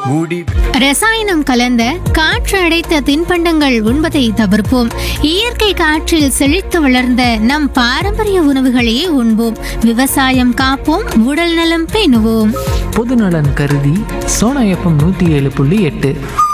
ரசாயனம் கலந்த காற்று அடைத்த தின்பண்டங்கள் உண்பதை தவிர்ப்போம். இயற்கை காற்றில் செழித்து வளர்ந்த நம் பாரம்பரிய உணவுகளையே உண்போம். விவசாயம் காப்போம், உடல் நலம் பேணுவோம். பொதுநலன் கருதி சோனா FM 107.8